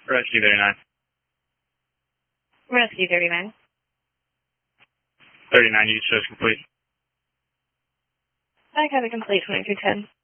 Rescue 39. Rescue 39. 39, you shows complete. I got a complete 2210.